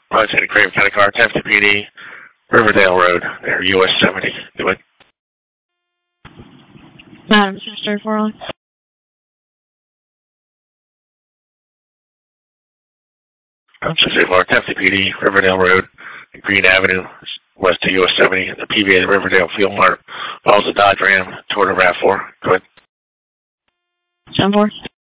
Lieutenant Craven County Car, Taft PD, Riverdale Road, there, US 70. Do it. Madam, Sister 4 on. I'm 684, Taft PD, Riverdale Road, Green Avenue, west of US 70. The PVA, the Riverdale Field Mart, follows the Dodge Ram toward the RAV4. Go ahead. 7-4.